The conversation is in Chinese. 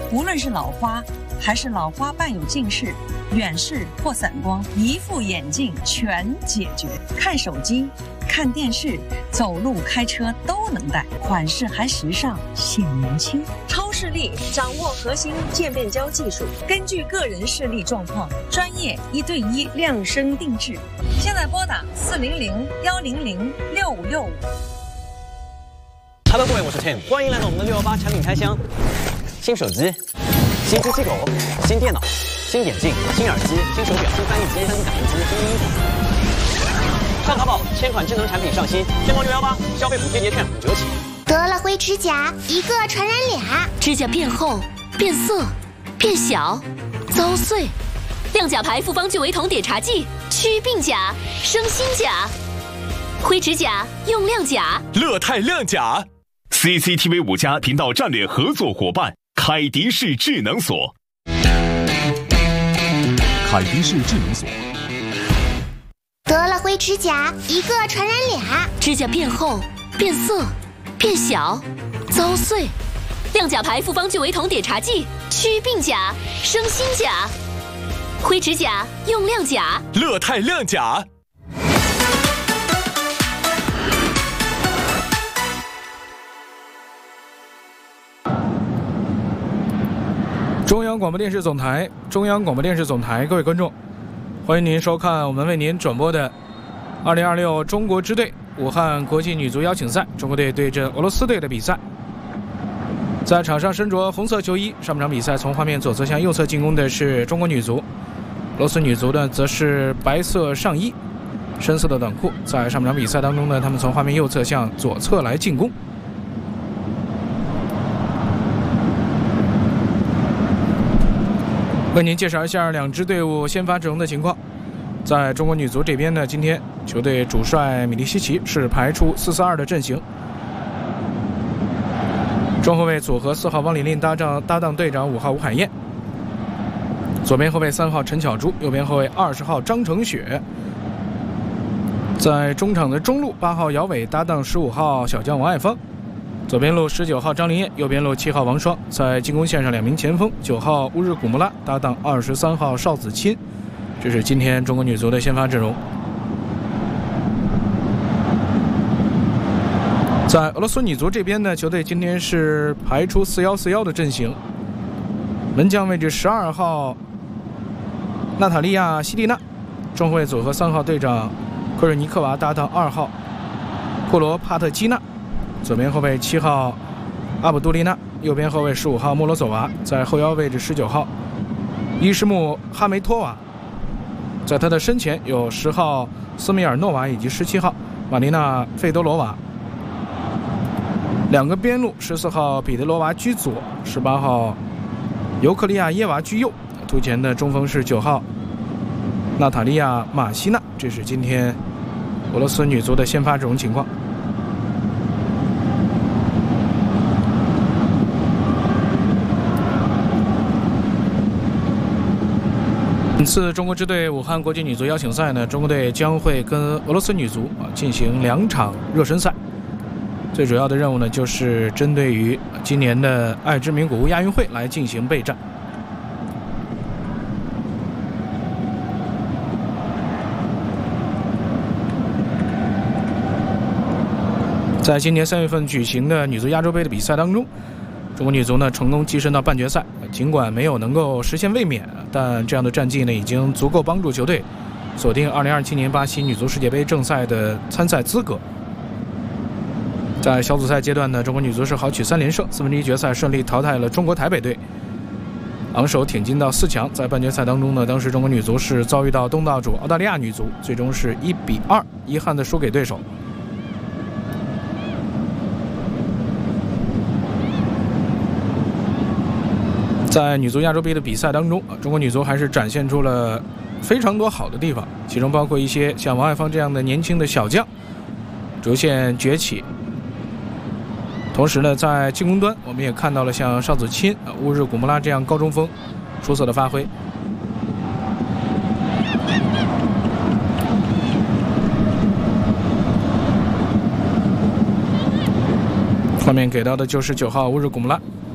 无论是老花还是老花伴有近视、远视或散光，一副眼镜全解决。看手机、看电视、走路、开车都能戴，款式还时尚，显年轻。超视力掌握核心渐变焦技术，根据个人视力状况，专业1对1量身定制。现在拨打400-100-6565。 Hello， 各位，我是 Tim， 欢迎来到我们的618产品开箱。新手机、新机器狗、新电脑、新眼镜、新耳机、新手表、新翻译机、3D 打印机、新衣服。上淘宝，1000款智能产品上新，天猫618消费补贴节券5折起。 得了灰指甲，一个传染俩， 指甲变厚、变色、变小、遭碎。亮甲牌复方聚维酮碘茶剂，祛病甲，生新甲。灰指甲用亮甲， 乐泰亮甲。CCTV 5家频道战略合作伙伴，凯迪士智能锁。凯迪士智能锁。 得了灰指甲，一个传染俩， 指甲变厚、变色、变小、遭碎。亮甲牌复方聚维酮碘茶剂，祛病甲，生新甲。灰指甲用亮甲， 乐泰亮甲。 中央广播电视总台，各位观众，欢迎您收看我们为您转播的2026中国支队武汉国际女足邀请赛，中国队对阵俄罗斯队的比赛。在场上身着红色球衣，上半场比赛从画面左侧向右侧进攻的是中国女足，俄罗斯女足呢则是白色上衣、深色的短裤。在上半场比赛当中呢，他们从画面右侧向左侧来进攻。为您介绍一下两支队伍先发阵容的情况。在中国女足这边呢，今天球队主帅米利西奇是排出4-4-2的阵型，中后卫组合4号汪琳琳搭档队长5号吴海燕，左边后卫3号陈巧珠，右边后卫20号张承雪。在中场的中路8号姚伟搭档15号小将王爱芳，左边路19号张琳艳，右边路7号王霜。在进攻线上2名前锋9号乌日古木拉搭档23号邵子钦。这是今天中国女足的先发阵容。在俄罗斯女足这边呢，球队今天是排出4-1-4-1的阵型，门将位置12号娜塔莉亚·希利娜，中后卫组合3号队长科尔尼克娃搭档2号库罗帕特基纳，左边后卫7号阿卜杜丽娜，右边后卫15号莫罗佐娃，在后腰位置19号伊什木哈梅托娃，在他的身前有10号斯米尔诺娃以及17号玛丽娜费多罗娃。两个边路14号彼得罗娃居左，18号尤克利亚耶娃居右，突前的中锋是9号娜塔莉亚马西娜。这是今天俄罗斯女足的先发阵容情况。本次中国支队武汉国际女足邀请赛呢，中国队将会跟俄罗斯女足进行2场热身赛。最主要的任务呢，就是针对于今年的爱之名古屋亚运会来进行备战。在今年3月份举行的女足亚洲杯的比赛当中，中国女足呢成功跻身到半决赛，尽管没有能够实现卫冕，但这样的战绩呢已经足够帮助球队锁定2027年巴西女足世界杯正赛的参赛资格。在小组赛阶段呢，中国女足是豪取3连胜，4分之一决赛顺利淘汰了中国台北队，昂首挺进到4强。在半决赛当中呢，当时中国女足是遭遇到东道主澳大利亚女足，最终是1-2遗憾的输给对手。在女足亚洲杯的比赛当中，中国女足还是展现出了非常多好的地方，其中包括一些像王爱芳这样的年轻的小将逐渐崛起。同时呢，在进攻端我们也看到了像邵子钦、乌日古木拉这样高中锋出色的发挥。画面给到的就是9号乌日古木拉。